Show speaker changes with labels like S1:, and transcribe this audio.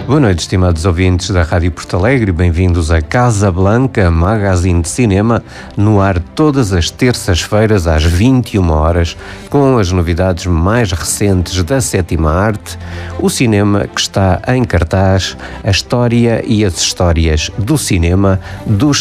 S1: Boa noite, estimados ouvintes da Rádio Porto Alegre, bem-vindos a Casa Blanca, magazine de cinema, no ar todas as terças-feiras às 21 horas, com as novidades mais recentes da sétima arte, o cinema que está em cartaz, a história e as histórias do cinema, dos